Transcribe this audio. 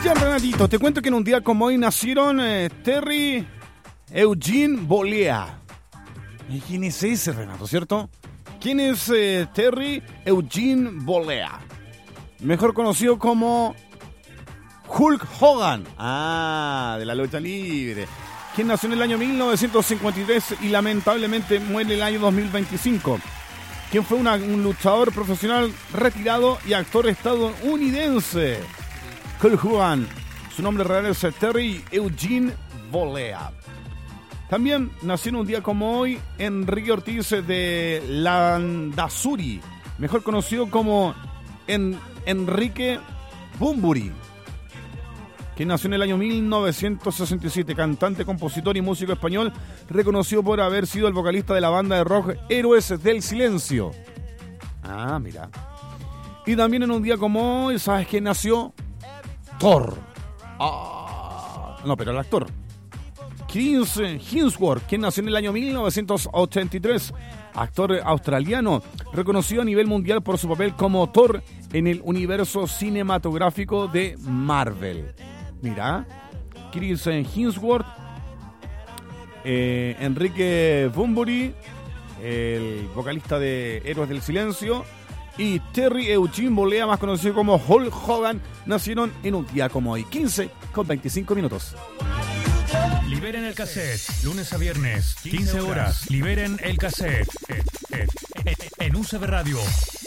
Ya, Renatito, te cuento que en un día como hoy nacieron Terry Eugene Bollea. ¿Y quién es ese, Renato, cierto? ¿Quién es Terry Eugene Bollea? Mejor conocido como Hulk Hogan. Ah, de la lucha libre. Quien nació en el año 1953 y lamentablemente muere en el año 2025. Quien fue un luchador profesional retirado y actor estadounidense. Hulk Hogan. Su nombre real es Terry Eugene Bollea. También nació en un día como hoy Enrique Ortiz de Landazuri, mejor conocido como Enrique Bunbury, quien nació en el año 1967, cantante, compositor y músico español, reconocido por haber sido el vocalista de la banda de rock Héroes del Silencio. Ah, mira. Y también en un día como hoy, ¿sabes quién nació? Thor. No, pero el actor. Chris Hemsworth, quien nació en el año 1983, actor australiano, reconocido a nivel mundial por su papel como Thor en el universo cinematográfico de Marvel. Mira, Chris Hemsworth, Enrique Bunbury, el vocalista de Héroes del Silencio, y Terry Eugene Bollea, más conocido como Hulk Hogan, nacieron en un día como hoy, 15:25. Liberen el cassette, lunes a viernes, 15 horas. Liberen el cassette. En UCB Radio.